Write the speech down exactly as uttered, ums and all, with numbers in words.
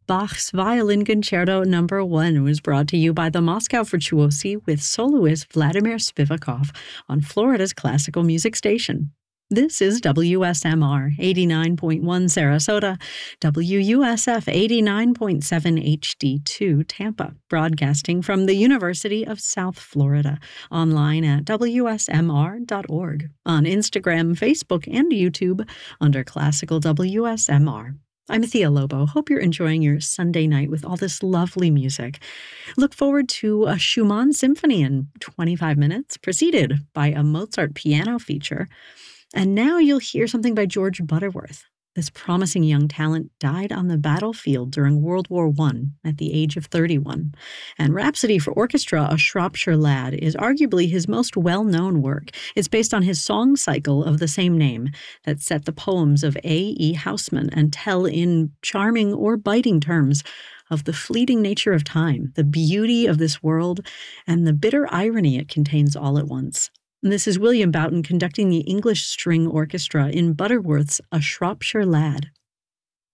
Bach's Violin Concerto Number One was brought to you by the Moscow Virtuosi with soloist Vladimir Spivakov on Florida's classical music station. This is W S M R eighty-nine point one Sarasota, W U S F eighty-nine point seven H D two Tampa, broadcasting from the University of South Florida, online at W S M R dot org, on Instagram, Facebook, and YouTube under Classical W S M R. I'm Thea Lobo. Hope you're enjoying your Sunday night with all this lovely music. Look forward to a Schumann symphony in twenty-five minutes, preceded by a Mozart piano feature. And now you'll hear something by George Butterworth. This promising young talent died on the battlefield during World War One at the age of thirty-one. And Rhapsody for Orchestra, A Shropshire Lad, is arguably his most well-known work. It's based on his song cycle of the same name that set the poems of A E Housman and tell in charming or biting terms of the fleeting nature of time, the beauty of this world, and the bitter irony it contains all at once. This is William Boughton conducting the English String Orchestra in Butterworth's A Shropshire Lad.